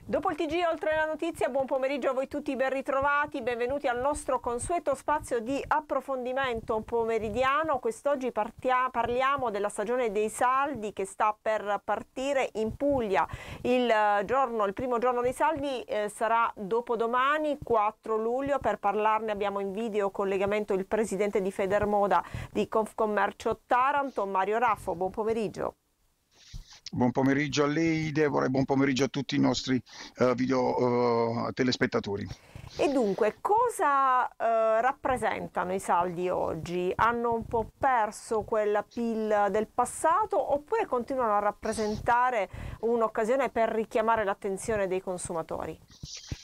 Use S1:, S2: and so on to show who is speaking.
S1: Dopo il TG Oltre la Notizia, buon pomeriggio a voi tutti, ben ritrovati, benvenuti al nostro consueto spazio di approfondimento pomeridiano. Quest'oggi parliamo della stagione dei saldi che sta per partire in Puglia. Il primo giorno dei saldi sarà dopodomani, 4 luglio. Per parlarne abbiamo in video collegamento il presidente di Federmoda di Confcommercio Taranto, Mario Raffo. Buon pomeriggio.
S2: Buon pomeriggio a lei, Deborah, e buon pomeriggio a tutti i nostri video telespettatori.
S1: E dunque, cosa rappresentano i saldi oggi? Hanno un po' perso quella PIL del passato oppure continuano a rappresentare un'occasione per richiamare l'attenzione dei consumatori?